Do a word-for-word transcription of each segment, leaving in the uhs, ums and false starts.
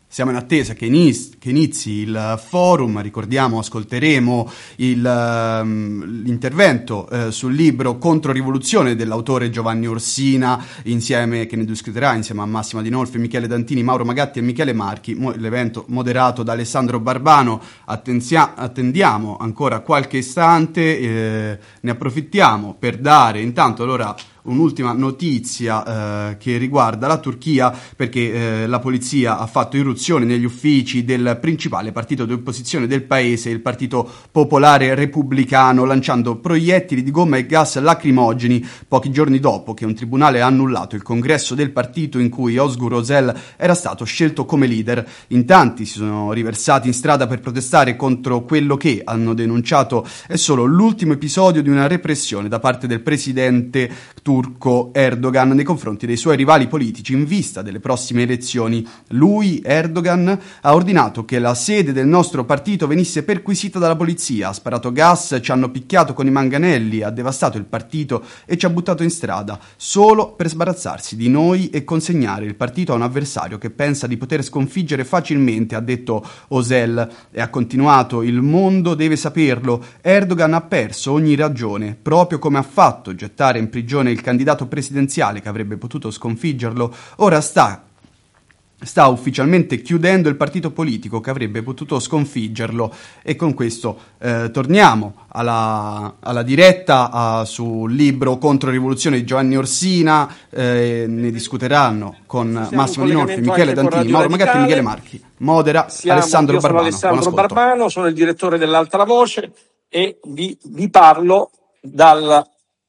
Siamo in attesa che inizi, che inizi il forum, ricordiamo, ascolteremo il, um, l'intervento uh, sul libro Controrivoluzione dell'autore Giovanni Orsina, insieme, che ne discuterà insieme a Massimo Adinolfi, Michele Dantini, Mauro Magatti e Michele Marchi, mo- l'evento moderato da Alessandro Barbano. Attenzia- attendiamo ancora qualche istante, eh, ne approfittiamo per dare intanto allora un'ultima notizia eh, che riguarda la Turchia, perché eh, la polizia ha fatto irruzione negli uffici del principale partito di opposizione del paese, il Partito Popolare Repubblicano, lanciando proiettili di gomma e gas lacrimogeni pochi giorni dopo che un tribunale ha annullato il congresso del partito in cui Özgür Özel era stato scelto come leader. In tanti si sono riversati in strada per protestare contro quello che hanno denunciato è solo l'ultimo episodio di una repressione da parte del presidente turco Erdogan nei confronti dei suoi rivali politici in vista delle prossime elezioni. Lui, Erdogan, ha ordinato che la sede del nostro partito venisse perquisita dalla polizia, ha sparato gas, ci hanno picchiato con i manganelli, ha devastato il partito e ci ha buttato in strada, solo per sbarazzarsi di noi e consegnare il partito a un avversario che pensa di poter sconfiggere facilmente, ha detto Özel, e ha continuato: il mondo deve saperlo, Erdogan ha perso ogni ragione, proprio come ha fatto gettare in prigione il candidato presidenziale che avrebbe potuto sconfiggerlo, ora sta sta ufficialmente chiudendo il partito politico che avrebbe potuto sconfiggerlo. E con questo eh, torniamo alla, alla diretta uh, sul libro Controrivoluzione di Giovanni Orsina. Eh, ne discuteranno con Massimo Adinolfi, Michele Dantini, Mauro Magatti e Michele Marchi. Modera Siamo, Alessandro io sono Barbano. Alessandro Barbano, sono il direttore dell'Altra Voce e vi, vi parlo dal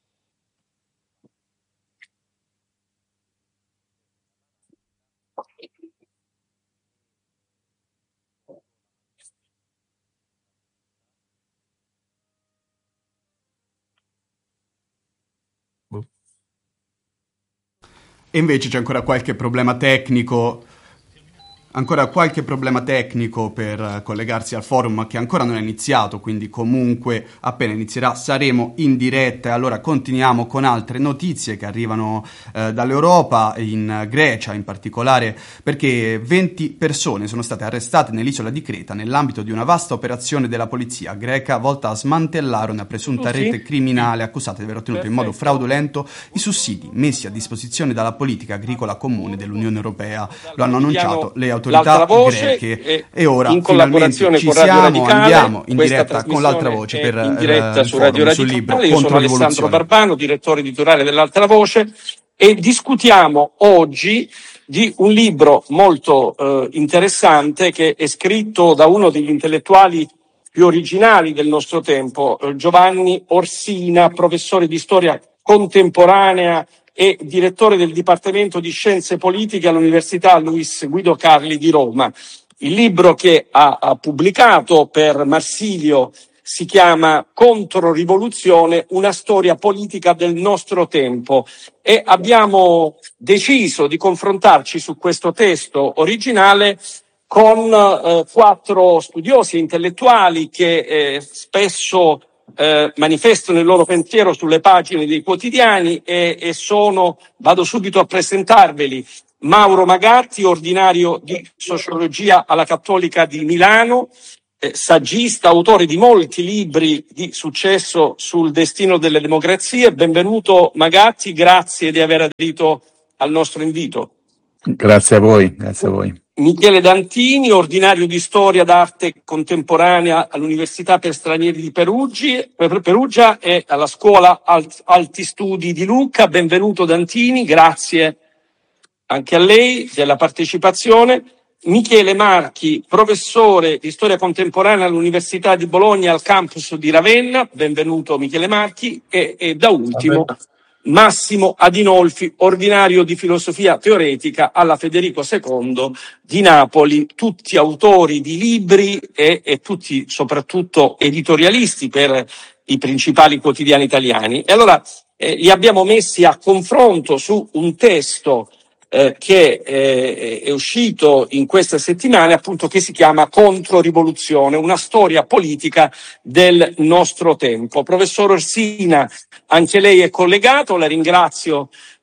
E invece c'è ancora qualche problema tecnico, ancora qualche problema tecnico per collegarsi al forum che ancora non è iniziato, quindi comunque appena inizierà saremo in diretta. E allora continuiamo con altre notizie che arrivano eh, dall'Europa, in Grecia in particolare, perché venti persone sono state arrestate nell'isola di Creta nell'ambito di una vasta operazione della polizia greca volta a smantellare una presunta rete criminale accusata di aver ottenuto in modo fraudolento i sussidi messi a disposizione dalla politica agricola comune dell'Unione Europea. Lo hanno annunciato le autorità greche e, e ora in collaborazione ci con Radio siamo, Radicale, andiamo in diretta con l'Altra Voce per in diretta eh, su Radio forum, sul Radicale. libro Io sono Alessandro Barbano, direttore editoriale dell'Altra Voce, e discutiamo oggi di un libro molto eh, interessante che è scritto da uno degli intellettuali più originali del nostro tempo, eh, Giovanni Orsina, professore di storia contemporanea e direttore del Dipartimento di Scienze Politiche all'Università Luis Guido Carli di Roma. Il libro che ha, ha pubblicato per Marsilio si chiama Controrivoluzione, una storia politica del nostro tempo, e abbiamo deciso di confrontarci su questo testo originale con eh, quattro studiosi intellettuali che eh, spesso Eh, manifestano il loro pensiero sulle pagine dei quotidiani e, e sono, vado subito a presentarveli, Mauro Magatti, ordinario di sociologia alla Cattolica di Milano, eh, saggista, autore di molti libri di successo sul destino delle democrazie. Benvenuto Magatti, grazie di aver aderito al nostro invito. Grazie a voi, grazie a voi. Michele Dantini, ordinario di storia d'arte contemporanea all'Università per Stranieri di Perugi, Perugia e alla Scuola Alti Studi di Lucca. Benvenuto Dantini, grazie anche a lei della partecipazione. Michele Marchi, professore di storia contemporanea all'Università di Bologna al campus di Ravenna. Benvenuto Michele Marchi. E, e da ultimo Massimo Adinolfi, ordinario di filosofia teoretica alla Federico secondo di Napoli, tutti autori di libri e, e tutti soprattutto editorialisti per i principali quotidiani italiani. E allora eh, li abbiamo messi a confronto su un testo eh, che eh, è uscito in queste settimane, appunto, che si chiama Controrivoluzione, una storia politica del nostro tempo. Professor Orsina, anche lei è collegato, la ringrazio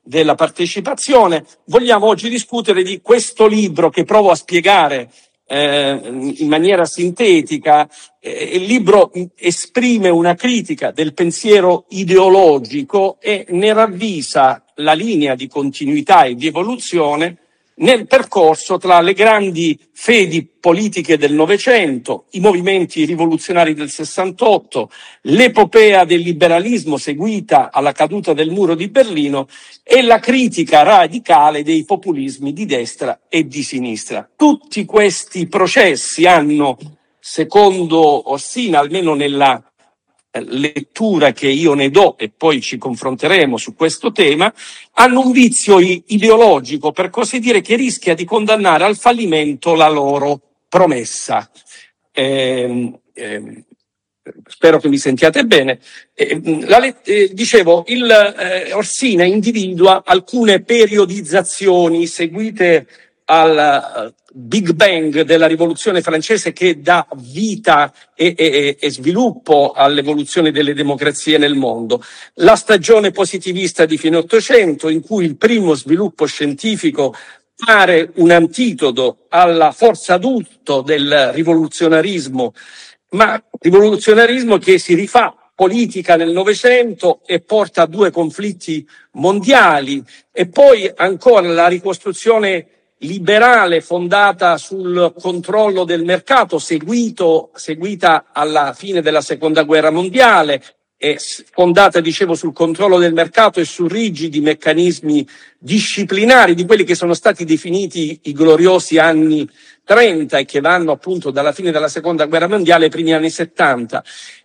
della partecipazione. Vogliamo oggi discutere di questo libro che provo a spiegare eh, in maniera sintetica. Eh, il libro esprime una critica del pensiero ideologico e ne ravvisa la linea di continuità e di evoluzione nel percorso tra le grandi fedi politiche del Novecento, i movimenti rivoluzionari del sessantotto, l'epopea del liberalismo seguita alla caduta del muro di Berlino e la critica radicale dei populismi di destra e di sinistra. Tutti questi processi hanno, secondo Orsina, almeno nella lettura che io ne do, e poi ci confronteremo su questo tema, hanno un vizio ideologico, per così dire, che rischia di condannare al fallimento la loro promessa. Eh, eh, spero che mi sentiate bene. Eh, la, eh, dicevo, il, eh, Orsina individua alcune periodizzazioni seguite al Big Bang della rivoluzione francese, che dà vita e, e, e sviluppo all'evoluzione delle democrazie nel mondo. La stagione positivista di fine Ottocento, in cui il primo sviluppo scientifico pare un antidoto alla forza adulto del rivoluzionarismo, ma rivoluzionarismo che si rifà politica nel Novecento e porta a due conflitti mondiali, e poi ancora la ricostruzione liberale fondata sul controllo del mercato, seguito, seguita alla fine della seconda guerra mondiale, e fondata, dicevo, sul controllo del mercato e su rigidi meccanismi disciplinari di quelli che sono stati definiti i gloriosi anni trenta e che vanno appunto dalla fine della seconda guerra mondiale ai primi anni settanta.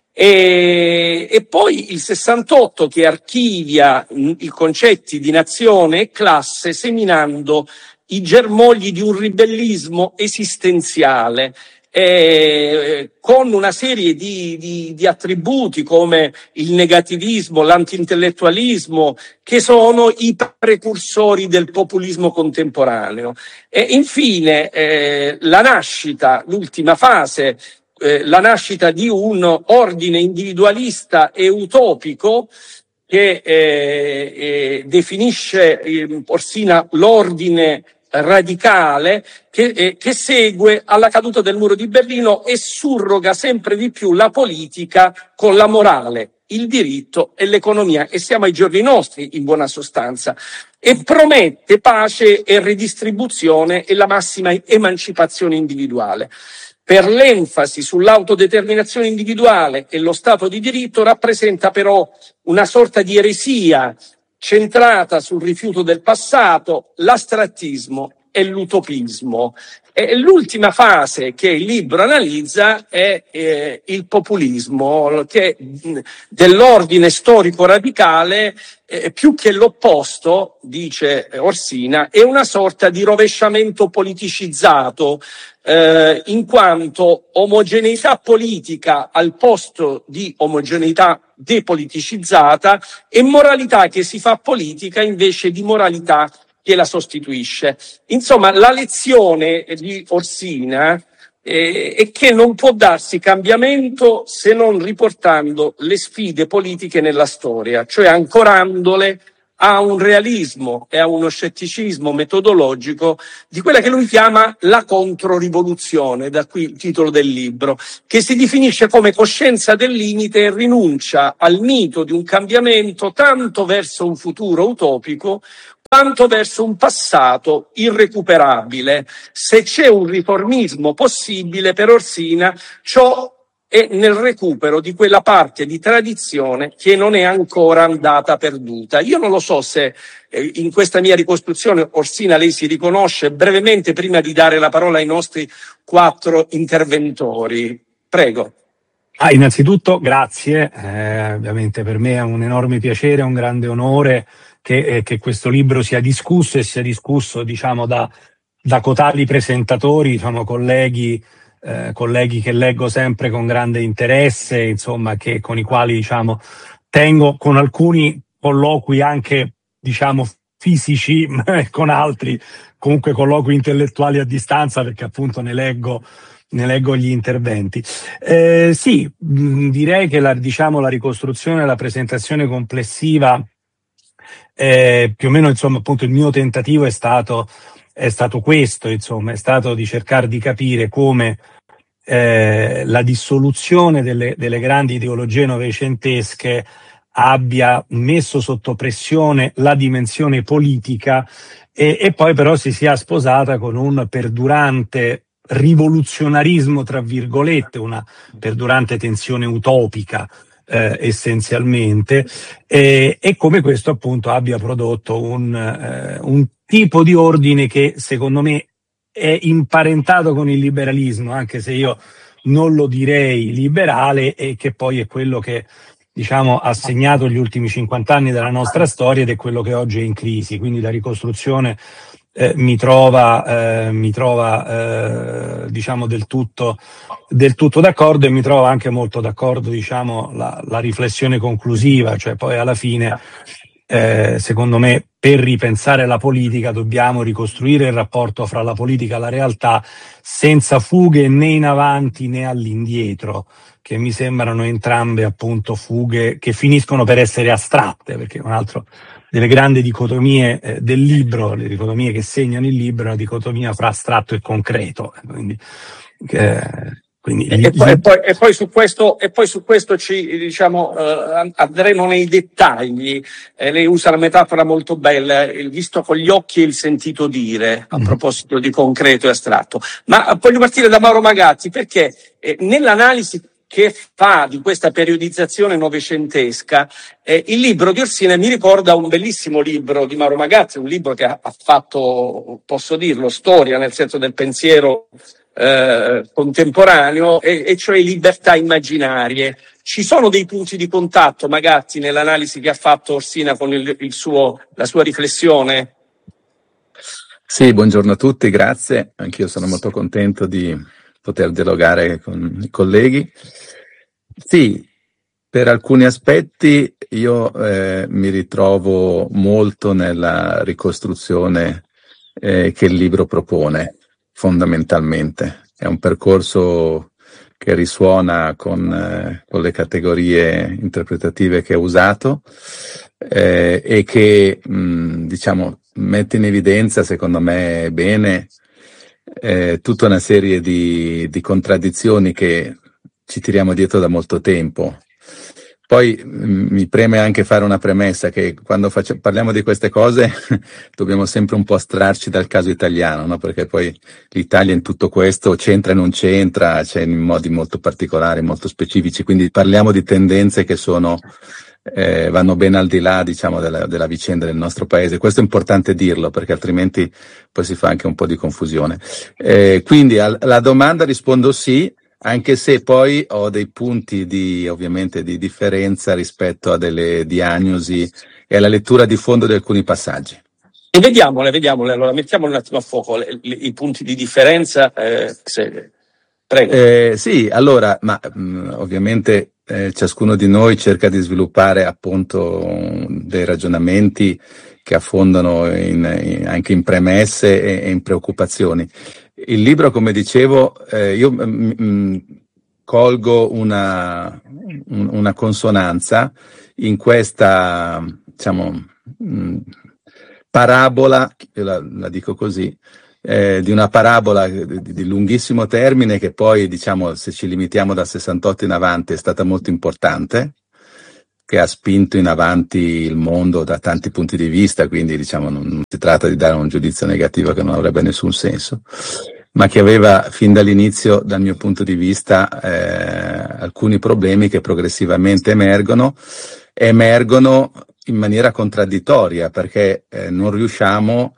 E, e poi il sessantotto, che archivia i concetti di nazione e classe, seminando i germogli di un ribellismo esistenziale, eh, con una serie di, di, di attributi come il negativismo, l'anti-intellettualismo, che sono i precursori del populismo contemporaneo. E infine eh, la nascita, l'ultima fase, eh, la nascita di un ordine individualista e utopico che eh, eh, definisce eh, Orsina l'ordine radicale che, eh, che segue alla caduta del muro di Berlino e surroga sempre di più la politica con la morale, il diritto e l'economia, e siamo ai giorni nostri in buona sostanza, e promette pace e ridistribuzione e la massima emancipazione individuale. Per l'enfasi sull'autodeterminazione individuale e lo Stato di diritto rappresenta però una sorta di eresia centrata sul rifiuto del passato, l'astrattismo e l'utopismo. E l'ultima fase che il libro analizza è eh, il populismo, che dell'ordine storico radicale, eh, più che l'opposto, dice Orsina, è una sorta di rovesciamento politicizzato, eh, in quanto omogeneità politica al posto di omogeneità depoliticizzata e moralità che si fa politica invece di moralità che la sostituisce. Insomma, la lezione di Orsina eh, è che non può darsi cambiamento se non riportando le sfide politiche nella storia, cioè ancorandole a un realismo e a uno scetticismo metodologico di quella che lui chiama la controrivoluzione, da qui il titolo del libro, che si definisce come coscienza del limite e rinuncia al mito di un cambiamento tanto verso un futuro utopico quanto verso un passato irrecuperabile. Se c'è un riformismo possibile per Orsina, ciò è nel recupero di quella parte di tradizione che non è ancora andata perduta. Io non lo so se eh, in questa mia ricostruzione, Orsina, lei si riconosce brevemente prima di dare la parola ai nostri quattro interventori. Prego. Ah, innanzitutto grazie, eh, ovviamente per me è un enorme piacere, un grande onore che, eh, che questo libro sia discusso e sia discusso, diciamo, da, da cotali presentatori, sono colleghi, eh, colleghi che leggo sempre con grande interesse, insomma, che, con i quali, diciamo, tengo con alcuni colloqui anche, diciamo, fisici, con altri comunque colloqui intellettuali a distanza, perché appunto ne leggo ne leggo gli interventi. Eh, sì, mh, direi che la, diciamo, la ricostruzione, la presentazione complessiva Eh, più o meno, insomma, appunto il mio tentativo è stato, è stato questo, insomma, è stato di cercare di capire come eh, la dissoluzione delle, delle grandi ideologie novecentesche abbia messo sotto pressione la dimensione politica e, e poi però si sia sposata con un perdurante rivoluzionarismo, tra virgolette, una perdurante tensione utopica eh, essenzialmente, e, e come questo appunto abbia prodotto un, eh, un tipo di ordine che secondo me è imparentato con il liberalismo, anche se io non lo direi liberale, e che poi è quello che, diciamo, ha segnato gli ultimi cinquanta anni della nostra storia ed è quello che oggi è in crisi. Quindi la ricostruzione eh, mi trova, eh, mi trova eh, diciamo del tutto, del tutto d'accordo, e mi trova anche molto d'accordo, diciamo, la, la riflessione conclusiva, cioè poi alla fine eh, secondo me per ripensare la politica dobbiamo ricostruire il rapporto fra la politica e la realtà senza fughe né in avanti né all'indietro, che mi sembrano entrambe appunto fughe che finiscono per essere astratte, perché un altro delle grandi dicotomie eh, del libro, le dicotomie che segnano il libro, è la dicotomia fra astratto e concreto. Quindi, eh, quindi e, poi, e, poi, e, poi su questo, e poi su questo ci diciamo eh, andremo nei dettagli. Eh, lei usa la metafora molto bella, il visto con gli occhi e il sentito dire, a proposito di concreto e astratto. Ma voglio partire da Mauro Magazzi, perché eh, nell'analisi che fa di questa periodizzazione novecentesca, eh, il libro di Orsina mi ricorda un bellissimo libro di Mauro Magazzi, un libro che ha, ha fatto, posso dirlo, storia nel senso del pensiero eh, contemporaneo, e, e cioè Libertà immaginarie. Ci sono dei punti di contatto, Magazzi, nell'analisi che ha fatto Orsina con il, il suo, la sua riflessione? Sì, buongiorno a tutti, grazie. Anch'io sono molto contento di poter dialogare con i colleghi. Sì, per alcuni aspetti io eh, mi ritrovo molto nella ricostruzione eh, che il libro propone, fondamentalmente. È un percorso che risuona con, eh, con le categorie interpretative che ho usato eh, e che, mh, diciamo, mette in evidenza, secondo me bene, eh, tutta una serie di, di contraddizioni che ci tiriamo dietro da molto tempo. Poi mh, mi preme anche fare una premessa che quando faccio, parliamo di queste cose dobbiamo sempre un po' astrarci dal caso italiano, no? Perché poi l'Italia in tutto questo c'entra e non c'entra, c'è in modi molto particolari, molto specifici, quindi parliamo di tendenze che sono eh, vanno ben al di là, diciamo, della, della vicenda del nostro paese. Questo è importante dirlo, perché altrimenti poi si fa anche un po' di confusione. Eh, quindi alla domanda rispondo sì, anche se poi ho dei punti di, ovviamente, di differenza rispetto a delle diagnosi e alla lettura di fondo di alcuni passaggi. E vediamole, vediamole, allora mettiamole un attimo a fuoco le, le, i punti di differenza. Eh, se... Prego. Eh, sì, allora, ma mh, ovviamente eh, ciascuno di noi cerca di sviluppare appunto dei ragionamenti che affondano in, in, anche in premesse e, e in preoccupazioni. Il libro, come dicevo, eh, io mh, mh, colgo una, un, una consonanza in questa, diciamo, mh, parabola, io la, la dico così, eh, di una parabola di, di lunghissimo termine che poi, diciamo, se ci limitiamo dal sessantotto in avanti, è stata molto importante, che ha spinto in avanti il mondo da tanti punti di vista, quindi diciamo non, non si tratta di dare un giudizio negativo che non avrebbe nessun senso, ma che aveva fin dall'inizio, dal mio punto di vista, eh, alcuni problemi che progressivamente emergono, emergono in maniera contraddittoria, perché eh, non riusciamo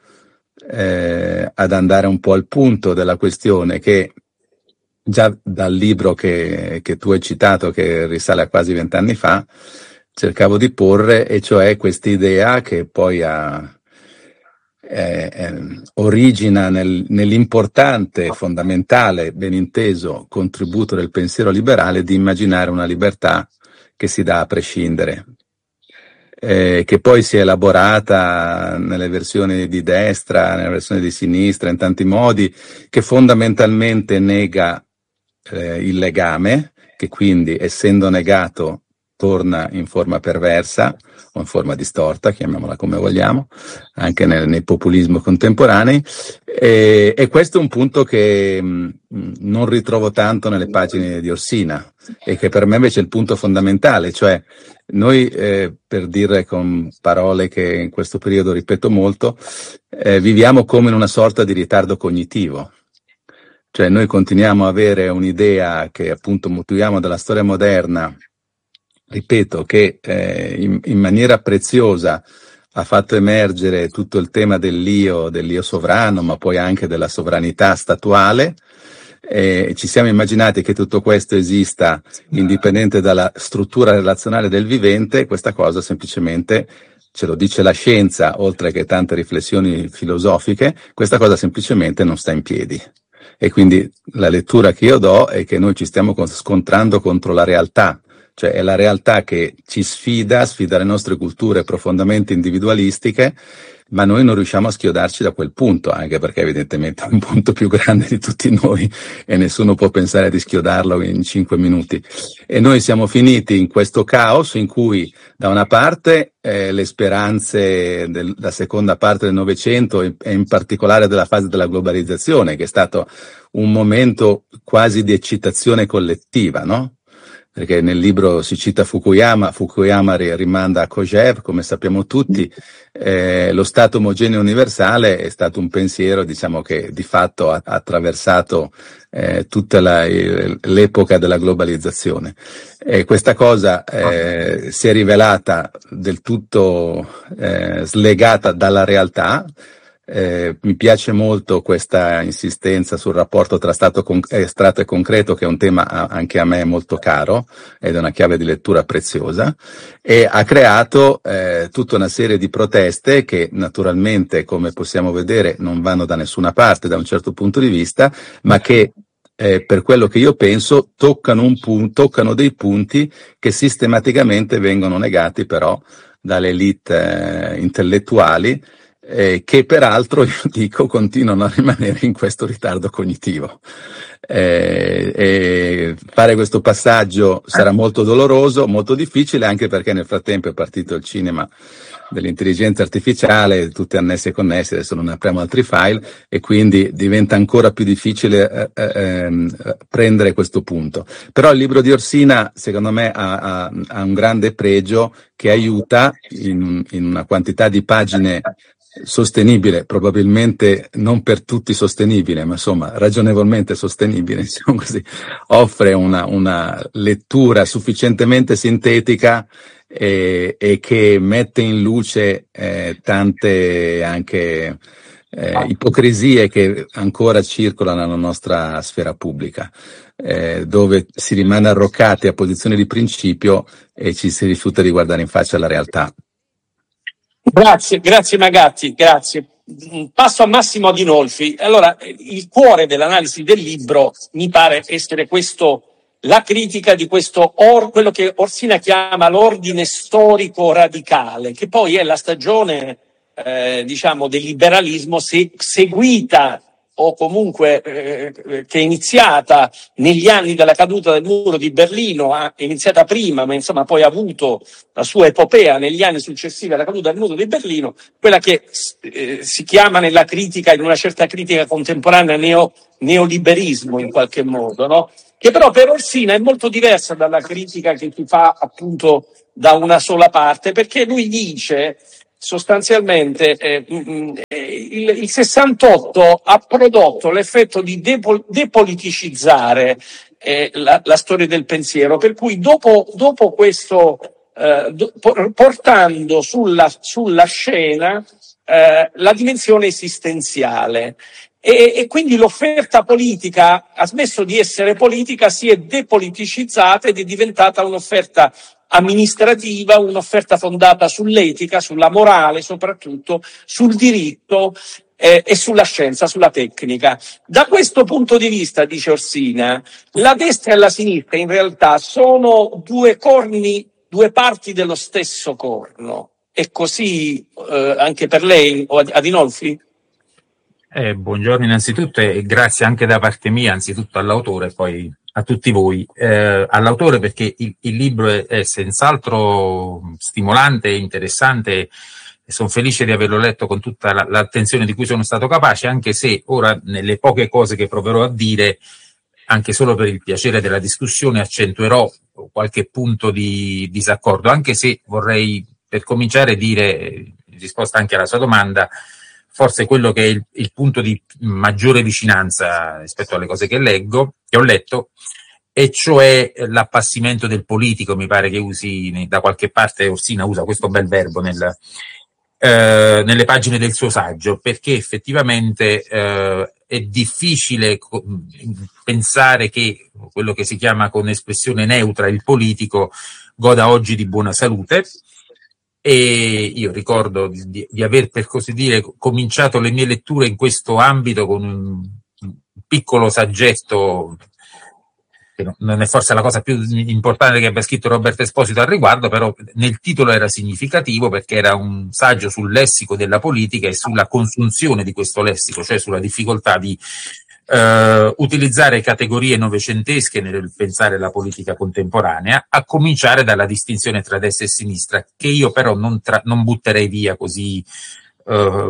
eh, ad andare un po' al punto della questione che già dal libro che, che tu hai citato, che risale a quasi vent'anni fa, cercavo di porre, e cioè quest'idea che poi ha, eh, eh, origina nel, nell'importante, fondamentale, ben inteso, contributo del pensiero liberale di immaginare una libertà che si dà a prescindere, eh, che poi si è elaborata nelle versioni di destra, nelle versioni di sinistra, in tanti modi, che fondamentalmente nega eh, il legame, che quindi, essendo negato, torna in forma perversa o in forma distorta, chiamiamola come vogliamo, anche nel, nel populismo contemporanei, e, e questo è un punto che mh, non ritrovo tanto nelle pagine di Orsina e che per me invece è il punto fondamentale, cioè noi, eh, per dire con parole che in questo periodo ripeto molto, eh, viviamo come in una sorta di ritardo cognitivo. Cioè noi continuiamo a avere un'idea che appunto mutuiamo dalla storia moderna, ripeto, che eh, in, in maniera preziosa ha fatto emergere tutto il tema dell'io, dell'io sovrano, ma poi anche della sovranità statuale. Eh, ci siamo immaginati che tutto questo esista indipendente dalla struttura relazionale del vivente. Questa cosa semplicemente ce lo dice la scienza, oltre che tante riflessioni filosofiche, questa cosa semplicemente non sta in piedi. E quindi la lettura che io do è che noi ci stiamo scontrando contro la realtà, cioè è la realtà che ci sfida, sfida le nostre culture profondamente individualistiche, ma noi non riusciamo a schiodarci da quel punto, anche perché evidentemente è un punto più grande di tutti noi e nessuno può pensare di schiodarlo in cinque minuti. E noi siamo finiti in questo caos in cui da una parte eh, le speranze della seconda parte del Novecento e in particolare della fase della globalizzazione, che è stato un momento quasi di eccitazione collettiva, no? Perché nel libro si cita Fukuyama, Fukuyama rimanda a Kojève, come sappiamo tutti, eh, lo Stato omogeneo universale è stato un pensiero, diciamo, che di fatto ha, ha attraversato eh, tutta la, l'epoca della globalizzazione. E questa cosa eh, si è rivelata del tutto eh, slegata dalla realtà. Eh, mi piace molto questa insistenza sul rapporto tra stato con- estratto e concreto, che è un tema a- anche a me molto caro ed è una chiave di lettura preziosa, e ha creato eh, tutta una serie di proteste che naturalmente, come possiamo vedere, non vanno da nessuna parte da un certo punto di vista, ma che eh, per quello che io penso toccano, un pun- toccano dei punti che sistematicamente vengono negati però dalle elite eh, intellettuali, Eh, che peraltro, io dico, continuano a rimanere in questo ritardo cognitivo. Eh, e fare questo passaggio sarà molto doloroso, molto difficile, anche perché nel frattempo è partito il cinema dell'intelligenza artificiale, tutte annesse e connesse, adesso non apriamo altri file, e quindi diventa ancora più difficile eh, eh, prendere questo punto. Però il libro di Orsina, secondo me, ha, ha, ha un grande pregio che aiuta in, in una quantità di pagine sostenibile, probabilmente non per tutti sostenibile, ma insomma ragionevolmente sostenibile, diciamo così, offre una, una lettura sufficientemente sintetica e, e che mette in luce eh, tante anche eh, ipocrisie che ancora circolano nella nostra sfera pubblica, eh, dove si rimane arroccati a posizioni di principio e ci si rifiuta di guardare in faccia la realtà. Grazie, grazie Magatti, grazie. Passo a Massimo Adinolfi. Allora, il cuore dell'analisi del libro mi pare essere questo, la critica di questo, or, quello che Orsina chiama l'ordine storico radicale, che poi è la stagione, eh, diciamo, del liberalismo se, seguita o comunque eh, che è iniziata negli anni della caduta del muro di Berlino, ha è iniziata prima, ma insomma poi ha avuto la sua epopea negli anni successivi alla caduta del muro di Berlino, quella che eh, si chiama nella critica, in una certa critica contemporanea, neo, neoliberismo in qualche modo, no? Che però per Orsina è molto diversa dalla critica che si fa appunto da una sola parte, perché lui dice sostanzialmente eh, il, il sessantotto ha prodotto l'effetto di depol- depoliticizzare eh, la, la storia del pensiero, per cui dopo, dopo questo eh, do, portando sulla, sulla scena eh, la dimensione esistenziale. E, e quindi l'offerta politica ha smesso di essere politica, si è depoliticizzata ed è diventata un'offerta amministrativa, un'offerta fondata sull'etica, sulla morale, soprattutto sul diritto eh, e sulla scienza, sulla tecnica. Da questo punto di vista, dice Orsina, la destra e la sinistra in realtà sono due corni, due parti dello stesso corno. È così eh, anche per lei, Adinolfi? Eh, buongiorno innanzitutto e grazie anche da parte mia, anzitutto all'autore e poi a tutti voi, eh, all'autore, perché il, il libro è, è senz'altro stimolante e interessante e sono felice di averlo letto con tutta la, l'attenzione di cui sono stato capace, anche se ora nelle poche cose che proverò a dire, anche solo per il piacere della discussione, accentuerò qualche punto di disaccordo, anche se vorrei per cominciare dire, in risposta anche alla sua domanda, forse quello che è il, il punto di maggiore vicinanza rispetto alle cose che leggo, che ho letto, e cioè l'appassimento del politico. Mi pare che usi da qualche parte, Orsina usa questo bel verbo nel, eh, nelle pagine del suo saggio, perché effettivamente eh, è difficile co- pensare che quello che si chiama con espressione neutra il politico goda oggi di buona salute. E io ricordo di, di aver, per così dire, cominciato le mie letture in questo ambito con un, un piccolo saggetto, che non è forse la cosa più importante che abbia scritto Roberto Esposito al riguardo, però nel titolo era significativo perché era un saggio sul lessico della politica e sulla consunzione di questo lessico, cioè sulla difficoltà di Uh, utilizzare categorie novecentesche nel pensare la politica contemporanea, a cominciare dalla distinzione tra destra e sinistra, che io però non, tra- non butterei via così uh,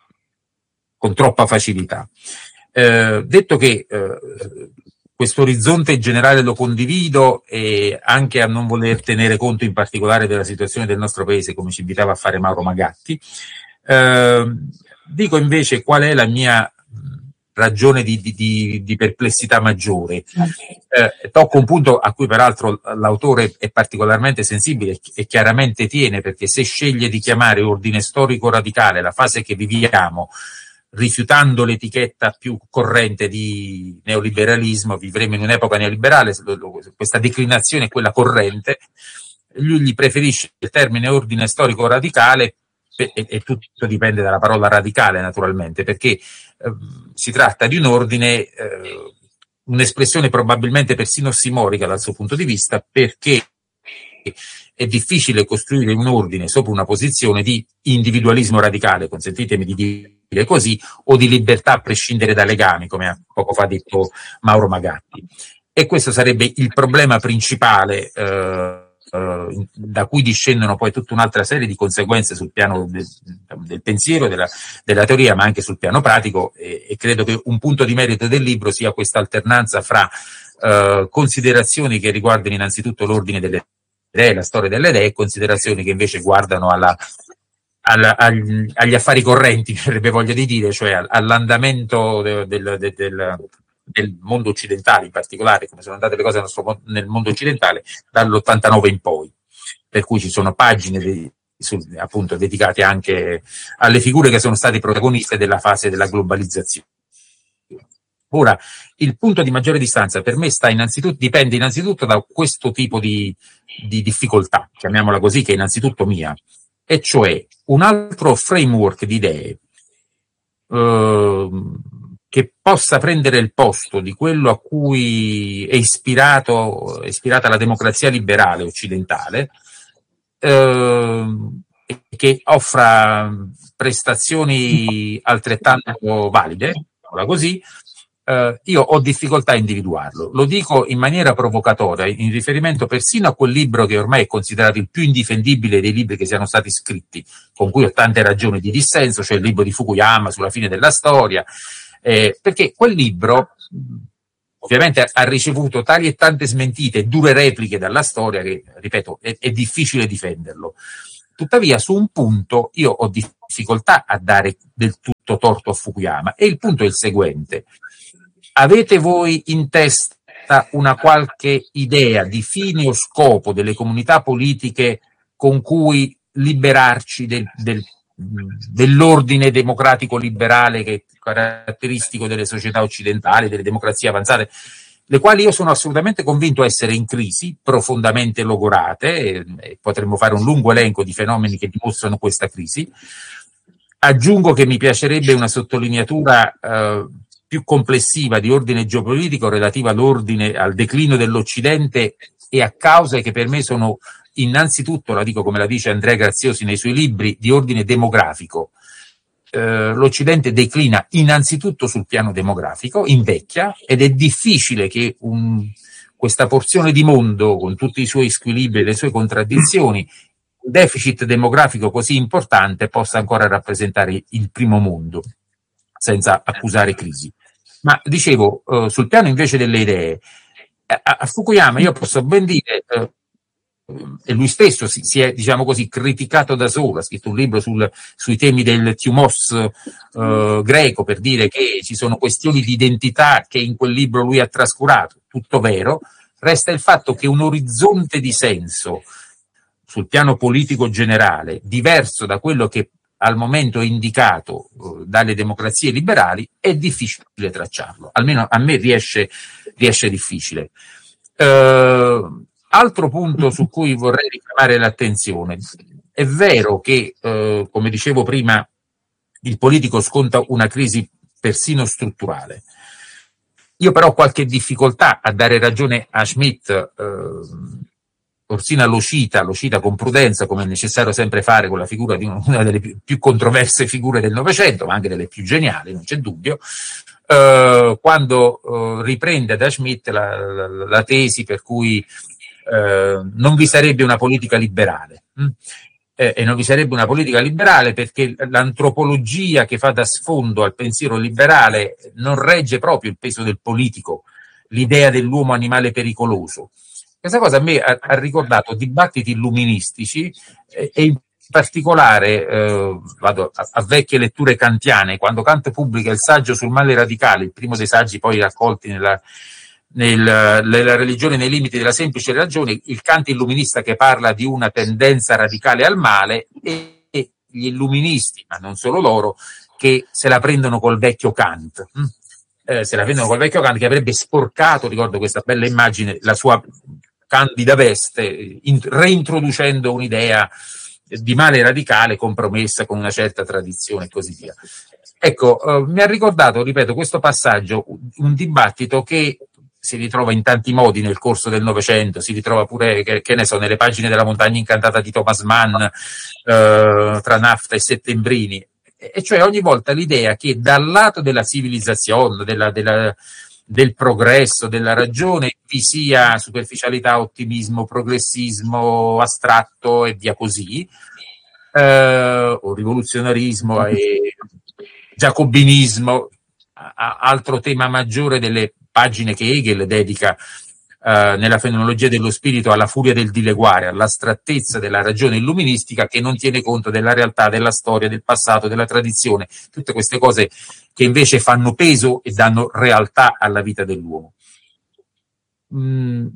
con troppa facilità. Uh, detto che uh, questo orizzonte generale lo condivido, e anche a non voler tenere conto in particolare della situazione del nostro paese, come ci invitava a fare Mauro Magatti, uh, dico invece qual è la mia ragione di, di, di perplessità maggiore. Eh, tocco un punto a cui peraltro l'autore è particolarmente sensibile e chiaramente tiene, perché se sceglie di chiamare ordine storico radicale la fase che viviamo, rifiutando l'etichetta più corrente di neoliberalismo, vivremo in un'epoca neoliberale, questa declinazione è quella corrente, lui gli preferisce il termine ordine storico radicale. E, e tutto dipende dalla parola radicale, naturalmente, perché eh, si tratta di un ordine, eh, un'espressione probabilmente persino ossimorica dal suo punto di vista, perché è difficile costruire un ordine sopra una posizione di individualismo radicale, consentitemi di dire così, o di libertà a prescindere dai legami, come ha poco fa detto Mauro Magatti. E questo sarebbe il problema principale, eh, da cui discendono poi tutta un'altra serie di conseguenze sul piano del, del pensiero, della, della teoria, ma anche sul piano pratico, e, e credo che un punto di merito del libro sia questa alternanza fra uh, considerazioni che riguardano innanzitutto l'ordine delle idee, la storia delle idee, e considerazioni che invece guardano alla, alla, agli, agli affari correnti, avrebbe voglia di dire, cioè all'andamento del, del, del, del del mondo occidentale in particolare, come sono andate le cose nel, nostro, nel mondo occidentale dall'ottantanove in poi, per cui ci sono pagine di, su, appunto dedicate anche alle figure che sono state protagoniste della fase della globalizzazione. Ora, il punto di maggiore distanza per me sta innanzitutto, dipende innanzitutto da questo tipo di, di difficoltà, chiamiamola così, che è innanzitutto mia, e cioè un altro framework di idee eh, che possa prendere il posto di quello a cui è ispirato, è ispirata la democrazia liberale occidentale, eh, che offra prestazioni altrettanto valide, così, eh, io ho difficoltà a individuarlo. Lo dico in maniera provocatoria, in riferimento persino a quel libro che ormai è considerato il più indifendibile dei libri che siano stati scritti, con cui ho tante ragioni di dissenso, cioè il libro di Fukuyama sulla fine della storia, eh, perché quel libro ovviamente ha ricevuto tali e tante smentite e dure repliche dalla storia che, ripeto, è, è difficile difenderlo. Tuttavia, su un punto io ho difficoltà a dare del tutto torto a Fukuyama, e il punto è il seguente. Avete voi in testa una qualche idea di fine o scopo delle comunità politiche con cui liberarci del, del, dell'ordine democratico liberale che è caratteristico delle società occidentali, delle democrazie avanzate, le quali io sono assolutamente convinto essere in crisi, profondamente logorate, e, e potremmo fare un lungo elenco di fenomeni che dimostrano questa crisi. Aggiungo che mi piacerebbe una sottolineatura eh, più complessiva di ordine geopolitico relativa all'ordine, al declino dell'Occidente e a cause che per me sono innanzitutto, la dico come la dice Andrea Graziosi nei suoi libri, di ordine demografico. eh, l'Occidente declina innanzitutto sul piano demografico, invecchia, ed è difficile che un, questa porzione di mondo, con tutti i suoi squilibri e le sue contraddizioni, un deficit demografico così importante possa ancora rappresentare il primo mondo, senza accusare crisi. Ma dicevo, eh, sul piano invece delle idee, a, a Fukuyama io posso ben dire, eh, e lui stesso si, si è, diciamo così, criticato da solo, ha scritto un libro sul, sui temi del thumos eh, greco, per dire che ci sono questioni di identità che in quel libro lui ha trascurato, tutto vero. Resta il fatto che un orizzonte di senso sul piano politico generale, diverso da quello che al momento è indicato uh, dalle democrazie liberali, è difficile tracciarlo. Almeno a me riesce, riesce difficile. Uh, altro punto su cui vorrei richiamare l'attenzione. È vero che, uh, come dicevo prima, il politico sconta una crisi persino strutturale. Io però ho qualche difficoltà a dare ragione a Schmitt. Uh, Orsina lo cita, lo cita con prudenza, come è necessario sempre fare con la figura di una delle più, più controverse figure del Novecento, ma anche delle più geniali, non c'è dubbio, eh, quando eh, riprende da Schmitt la, la, la tesi per cui eh, non vi sarebbe una politica liberale. Hm? Eh, e non vi sarebbe una politica liberale perché l'antropologia che fa da sfondo al pensiero liberale non regge proprio il peso del politico, l'idea dell'uomo animale pericoloso. Questa cosa a me ha, ha ricordato dibattiti illuministici e, e in particolare eh, vado a, a vecchie letture kantiane, quando Kant pubblica il saggio sul male radicale, il primo dei saggi poi raccolti nella, nel, nella religione nei limiti della semplice ragione, il Kant illuminista che parla di una tendenza radicale al male, e, e gli illuministi, ma non solo loro, che se la prendono col vecchio Kant. Hm? Eh, se la prendono col vecchio Kant che avrebbe sporcato, ricordo questa bella immagine, la sua candida veste, in, reintroducendo un'idea di male radicale compromessa con una certa tradizione e così via. Ecco, eh, mi ha ricordato, ripeto, questo passaggio, un dibattito che si ritrova in tanti modi nel corso del Novecento, si ritrova pure, che, che ne so, nelle pagine della Montagna Incantata di Thomas Mann, eh, tra Nafta e Settembrini, e cioè ogni volta l'idea che dal lato della civilizzazione, della, della del progresso, della ragione, vi sia superficialità, ottimismo, progressismo astratto e via così, eh, o rivoluzionarismo e giacobinismo, a, altro tema maggiore delle pagine che Hegel dedica eh, nella fenomenologia dello spirito alla furia del dileguare, all'astrattezza della ragione illuministica che non tiene conto della realtà, della storia, del passato, della tradizione, tutte queste cose che invece fanno peso e danno realtà alla vita dell'uomo. Mm,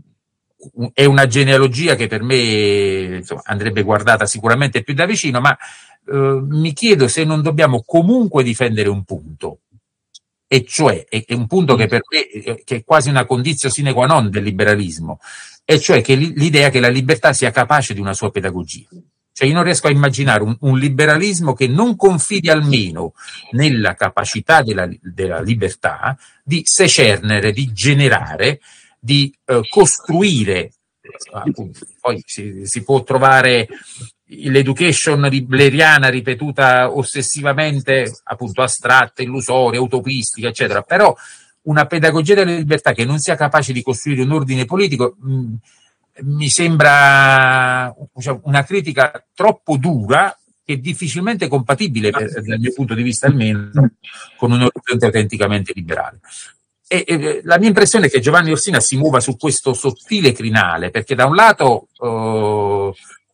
è una genealogia che per me insomma, andrebbe guardata sicuramente più da vicino, ma eh, mi chiedo se non dobbiamo comunque difendere un punto, e cioè, è un punto che per me che è quasi una condizio sine qua non del liberalismo, e cioè che l'idea che la libertà sia capace di una sua pedagogia. Cioè io non riesco a immaginare un, un liberalismo che non confidi almeno nella capacità della, della libertà di secernere, di generare, di eh, costruire. Appunto, poi si, si può trovare l'education bleriana ripetuta ossessivamente, appunto astratta, illusoria, utopistica, eccetera, però una pedagogia della libertà che non sia capace di costruire un ordine politico mh, mi sembra una critica troppo dura e difficilmente compatibile, per, dal mio punto di vista almeno, con un orizzonte autenticamente liberale. E, e la mia impressione è che Giovanni Orsina si muova su questo sottile crinale, perché da un lato eh,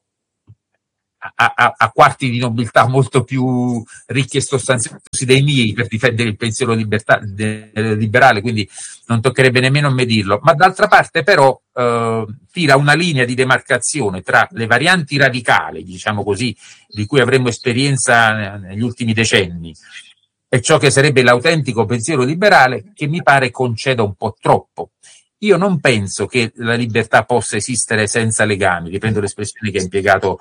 ha, ha, ha quarti di nobiltà molto più ricchi e sostanziosi dei miei per difendere il pensiero libertà, de, liberale, quindi non toccherebbe nemmeno a me dirlo, ma d'altra parte però eh, tira una linea di demarcazione tra le varianti radicali, diciamo così, di cui avremmo esperienza negli ultimi decenni, e ciò che sarebbe l'autentico pensiero liberale, che mi pare conceda un po' troppo. Io non penso che la libertà possa esistere senza legami, riprendo l'espressione che ha impiegato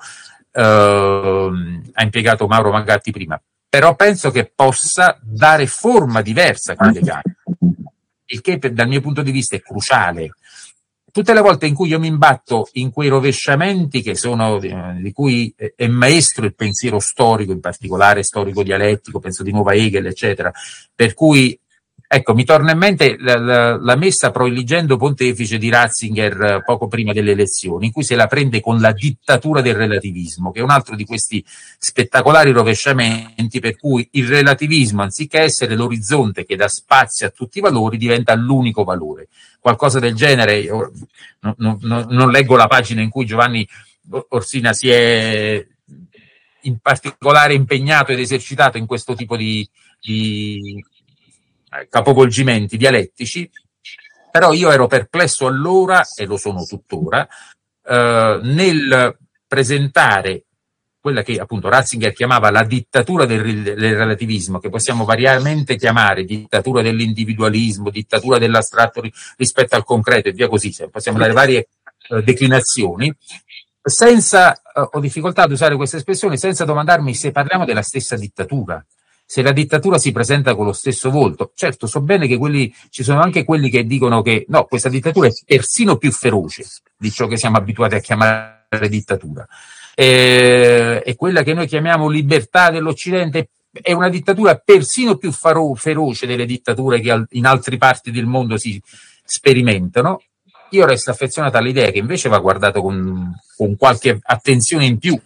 Uh, ha impiegato Mauro Magatti prima, però penso che possa dare forma diversa a quei legami, il che per, dal mio punto di vista è cruciale. tutte le volte in cui io mi imbatto in quei rovesciamenti che sono, di cui è maestro il pensiero storico, in particolare storico dialettico, penso di nuovo a Hegel, eccetera, per cui, ecco, mi torna in mente la, la, la messa Proeligendo Pontefice di Ratzinger poco prima delle elezioni, in cui se la prende con la dittatura del relativismo, che è un altro di questi spettacolari rovesciamenti per cui il relativismo, anziché essere l'orizzonte che dà spazio a tutti i valori, diventa l'unico valore. Qualcosa del genere, io non, non, non leggo la pagina in cui Giovanni Orsina si è in particolare impegnato ed esercitato in questo tipo di, di capovolgimenti dialettici, però io ero perplesso allora, e lo sono tuttora, eh, nel presentare quella che appunto Ratzinger chiamava la dittatura del, del relativismo, che possiamo variamente chiamare dittatura dell'individualismo, dittatura dell'astratto rispetto al concreto e via così, possiamo dare varie eh, declinazioni, senza, eh, ho difficoltà ad usare questa espressione, senza domandarmi se parliamo della stessa dittatura, se la dittatura si presenta con lo stesso volto. Certo, so bene che quelli, ci sono anche quelli che dicono che no, questa dittatura è persino più feroce di ciò che siamo abituati a chiamare dittatura. E, e quella che noi chiamiamo libertà dell'Occidente è una dittatura persino più faro, feroce delle dittature che in altre parti del mondo si sperimentano. Io resto affezionato all'idea che invece va guardato con, con qualche attenzione in più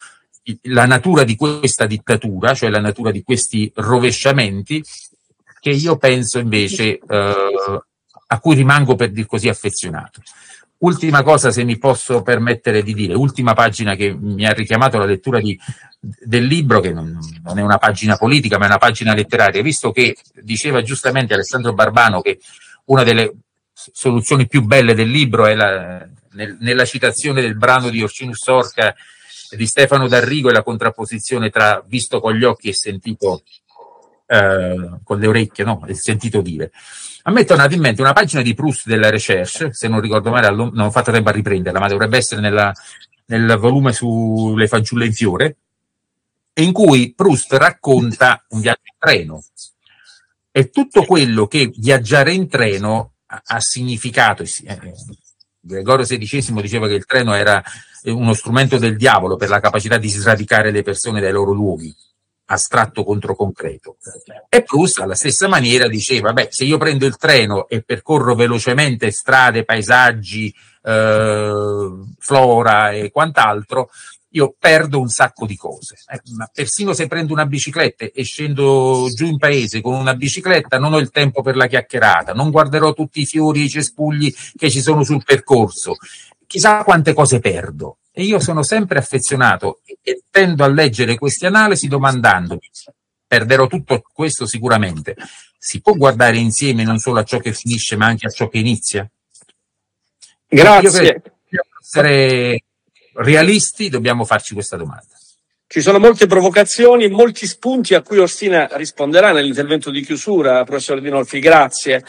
la natura di questa dittatura, cioè la natura di questi rovesciamenti, che io penso invece eh, a cui rimango, per dir così, affezionato. Ultima cosa, se mi posso permettere di dire, ultima pagina che mi ha richiamato la lettura di, del libro, che non, non è una pagina politica ma è una pagina letteraria, visto che diceva giustamente Alessandro Barbano che una delle soluzioni più belle del libro è la, nel, nella citazione del brano di Orsino Sorca di Stefano D'Arrigo e la contrapposizione tra visto con gli occhi e sentito eh, con le orecchie, no, e sentito dire. A me è tornata in mente una pagina di Proust della Recherche, se non ricordo male, non ho fatto tempo a riprenderla, ma dovrebbe essere nella, nel volume sulle fagiulle in fiore, in cui Proust racconta un viaggio in treno. E tutto quello che viaggiare in treno ha, ha significato. Eh, Gregorio sedicesimo diceva che il treno era uno strumento del diavolo per la capacità di sradicare le persone dai loro luoghi, astratto contro concreto. E Proust alla stessa maniera diceva, beh, se io prendo il treno e percorro velocemente strade, paesaggi, eh, flora e quant'altro, io perdo un sacco di cose. Eh, ma persino se prendo una bicicletta e scendo giù in paese con una bicicletta, non ho il tempo per la chiacchierata, non guarderò tutti i fiori e i cespugli che ci sono sul percorso. Chissà quante cose perdo. E io sono sempre affezionato e tendo a leggere queste analisi domandandomi, perderò tutto questo sicuramente, si può guardare insieme non solo a ciò che finisce ma anche a ciò che inizia? Grazie. Io credo che per essere realisti dobbiamo farci questa domanda. Ci sono molte provocazioni, molti spunti a cui Orsina risponderà nell'intervento di chiusura, professor Dinolfi, grazie.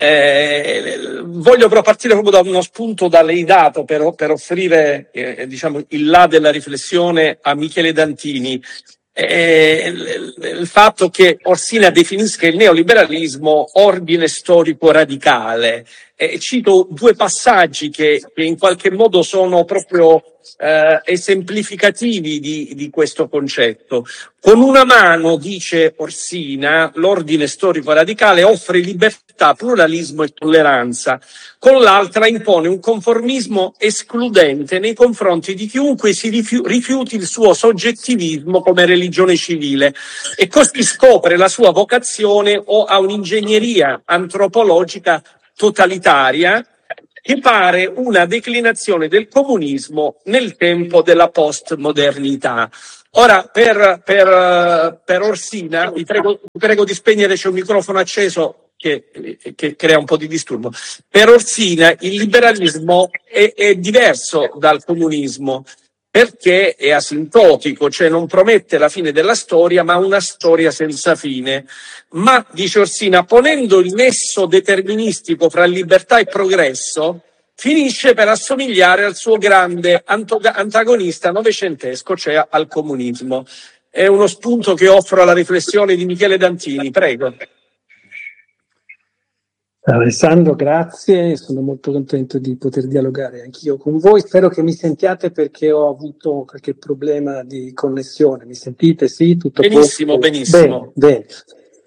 Eh, voglio però partire proprio da uno spunto da lei dato per, per offrire eh, diciamo, il là della riflessione a Michele Dantini. Eh, il, il fatto che Orsina definisca il neoliberalismo ordine storico radicale. Eh, cito due passaggi che, che in qualche modo sono proprio eh, esemplificativi di, di questo concetto. Con una mano, dice Orsina, l'ordine storico radicale offre libertà, pluralismo e tolleranza, con l'altra impone un conformismo escludente nei confronti di chiunque si rifiu- rifiuti il suo soggettivismo come religione civile e così scopre la sua vocazione o a un'ingegneria antropologica totalitaria che pare una declinazione del comunismo nel tempo della postmodernità. Ora, per, per, per Orsina, vi prego, vi prego di spegnere, c'è un microfono acceso che, che crea un po' di disturbo. Per Orsina il liberalismo è, è diverso dal comunismo, perché è asintotico, cioè non promette la fine della storia, ma una storia senza fine. Ma, dice Orsina, ponendo il nesso deterministico fra libertà e progresso, finisce per assomigliare al suo grande antagonista novecentesco, cioè al comunismo. È uno spunto che offro alla riflessione di Michele Dantini, prego. Alessandro, grazie, sono molto contento di poter dialogare anch'io con voi, spero che mi sentiate perché ho avuto qualche problema di connessione, mi sentite? Sì? Tutto Benissimo, posto? benissimo. Bene, bene.